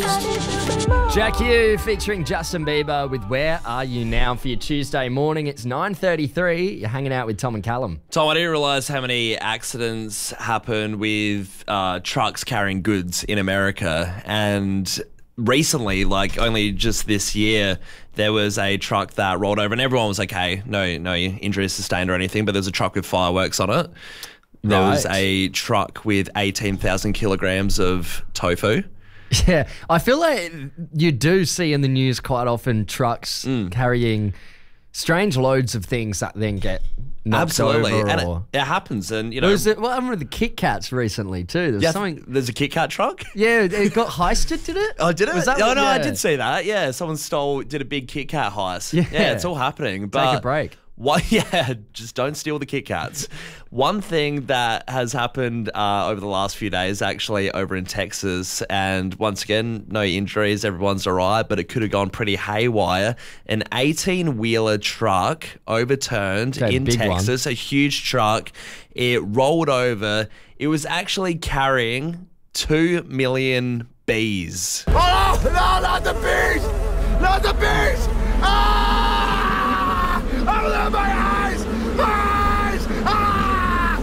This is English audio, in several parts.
Jack U featuring Justin Bieber with Where Are You Now for your Tuesday morning. It's 9:33. You're hanging out with Tom and Callum. Tom, I didn't realise how many accidents happen with trucks carrying goods in America. And recently, like only just this year, there was a truck that rolled over and everyone was okay. No injuries sustained or anything, but there's a truck with fireworks on it. There was a truck with 18,000 kilograms of tofu. Yeah, I feel like you do see in the news quite often trucks carrying strange loads of things that then get knocked over. And it happens. And, you know, what happened with the Kit Kats recently too? There's a Kit Kat truck? Yeah, it got heisted, did it? Oh, did it? Was that no, I did see that. Yeah, someone did a big Kit Kat heist. Yeah, it's all happening. But take a break. Just don't steal the Kit Kats. One thing that has happened over the last few days, actually, over in Texas, and once again, no injuries, everyone's all right, but it could have gone pretty haywire. An 18-wheeler truck overturned in Texas, a huge truck. It rolled over. It was actually carrying 2 million bees. Oh, no, not the bees! Not the bees! Ah! Oh, my eyes! My eyes! Ah!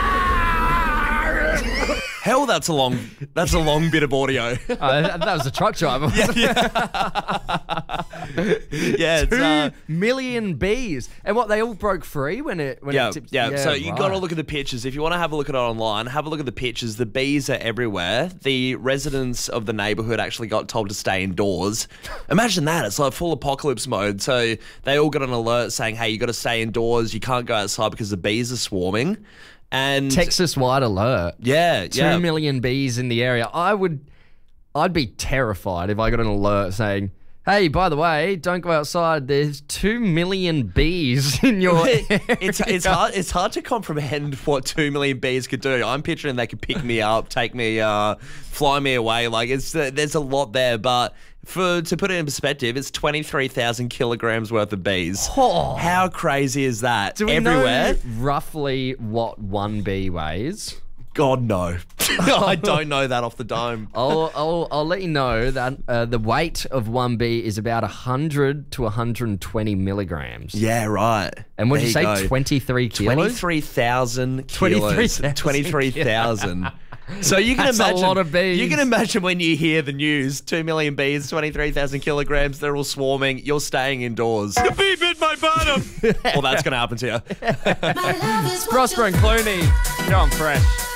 Ah! Hell, that's a long bit of audio. That was a truck driver. Yeah, 2 million bees, and they all broke free when it tipped. Yeah. So you got to look at the pictures. If you want to have a look at it online, have a look at the pictures. The bees are everywhere. The residents of the neighborhood actually got told to stay indoors. Imagine that. It's like full apocalypse mode. So they all got an alert saying, "Hey, you got to stay indoors. You can't go outside because the bees are swarming." And Texas-wide alert. Yeah. 2 million bees in the area. I'd be terrified if I got an alert saying, "Hey, by the way, don't go outside. There's 2 million bees in your area." It's hard to comprehend what 2 million bees could do. I'm picturing they could pick me up, take me, fly me away. Like there's a lot there, but to put it in perspective, it's 23,000 kilograms worth of bees. Oh. How crazy is that? Do we everywhere? know roughly what one bee weighs? God, no. I don't know that off the dome. I'll let you know that the weight of one bee is about 100 to 120 milligrams. Yeah, right. And what did you say, 23 kilos? 23,000 kilos. 23,000. So you can That's imagine a lot of bees. You can imagine when you hear the news, 2 million bees, 23,000 kilograms, they're all swarming, you're staying indoors. The bee bit my bottom! Well, that's going to happen to you. Prosper and Clooney, going fresh.